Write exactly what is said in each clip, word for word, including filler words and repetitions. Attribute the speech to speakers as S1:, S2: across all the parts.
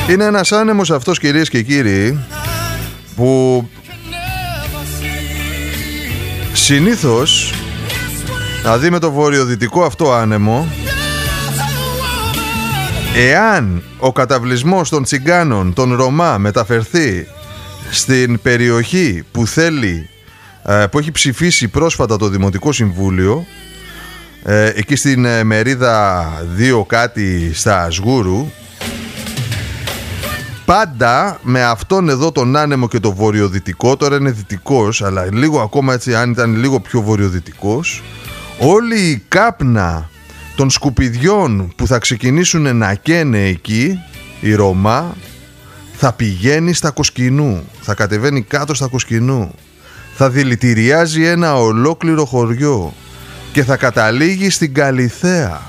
S1: Είναι ένας άνεμος αυτός, κυρίες και κύριοι, που συνήθως, δηλαδή με το βορειοδυτικό αυτό άνεμο, εάν ο καταβλισμός των τσιγκάνων, των Ρωμά, μεταφερθεί στην περιοχή που θέλει, που έχει ψηφίσει πρόσφατα το Δημοτικό Συμβούλιο, εκεί στην μερίδα δύο κάτι στα Ασγούρου, πάντα με αυτόν εδώ τον άνεμο και το βορειοδυτικό, τώρα είναι δυτικός, αλλά λίγο ακόμα έτσι, αν ήταν λίγο πιο βορειοδυτικός, όλη η κάπνα των σκουπιδιών που θα ξεκινήσουν να καίνε εκεί, η Ρωμά, θα πηγαίνει στα Κοσκινού, θα κατεβαίνει κάτω στα Κοσκινού, θα δηλητηριάζει ένα ολόκληρο χωριό και θα καταλήγει στην Καλιθέα.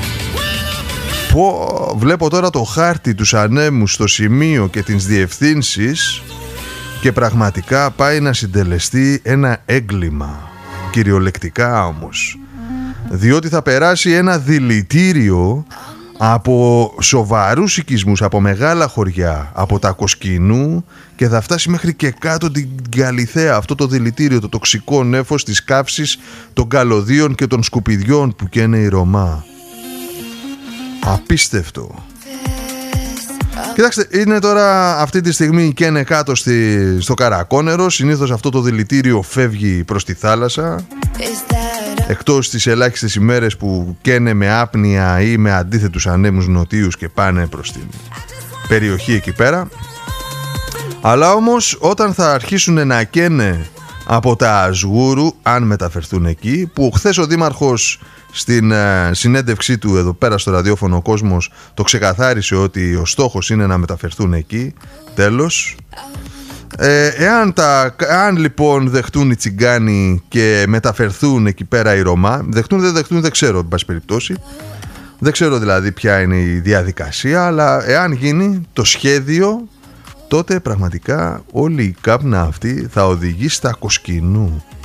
S1: Πω, βλέπω τώρα το χάρτη, τους ανέμους, το σημείο και τις διευθύνσεις και πραγματικά πάει να συντελεστεί ένα έγκλημα, κυριολεκτικά όμως, διότι θα περάσει ένα δηλητήριο από σοβαρούς οικισμούς, από μεγάλα χωριά, από τα Κοσκινού, και θα φτάσει μέχρι και κάτω την Καλιθέα, αυτό το δηλητήριο, το τοξικό νέφος της καύσης των καλωδίων και των σκουπιδιών που καίνε η Ρωμά. Απίστευτο. Κοιτάξτε, είναι τώρα αυτή τη στιγμή καίνε κάτω στη, στο Καρακόνερο. Συνήθως αυτό το δηλητήριο φεύγει προς τη θάλασσα, εκτός τις ελάχιστες ημέρες που καίνε με άπνοια ή με αντίθετους ανέμους νοτίους και πάνε προς την περιοχή εκεί πέρα. Αλλά όμως όταν θα αρχίσουν να καίνε από τα Ασγούρου, αν μεταφερθούν εκεί, που χθες ο Δήμαρχος στην ε, συνέντευξή του εδώ πέρα στο ραδιόφωνο ο Κόσμος το ξεκαθάρισε ότι ο στόχος είναι να μεταφερθούν εκεί, τέλος. Ε, εάν, τα, εάν λοιπόν δεχτούν οι τσιγκάνοι και μεταφερθούν εκεί πέρα οι Ρωμά, δεχτούν δεν δεχτούν δεν ξέρω, εν πάση περιπτώσει, δεν ξέρω δηλαδή ποια είναι η διαδικασία, αλλά εάν γίνει το σχέδιο, τότε πραγματικά όλη η κάπνα αυτή θα οδηγεί στα Κοσκινού.